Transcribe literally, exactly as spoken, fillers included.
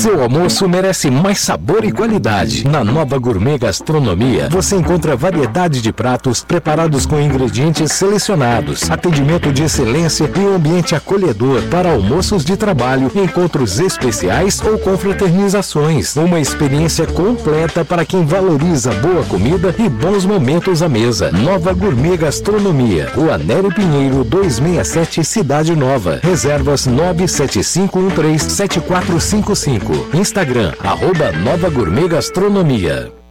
Seu almoço merece mais sabor e qualidade. Na Nova Gourmet Gastronomia, você encontra variedade de pratos preparados com ingredientes selecionados, atendimento de excelência e um ambiente acolhedor para almoços de trabalho, encontros especiais ou confraternizações. Uma experiência completa para quem valoriza boa comida e bons momentos à mesa. Nova Gourmet Gastronomia, Rua Nélio Pinheiro, duzentos e sessenta e sete, Cidade Nova. Reservas nove sete cinco um três sete quatro cinco cinco. Instagram, arroba Nova Gourmet Gastronomia.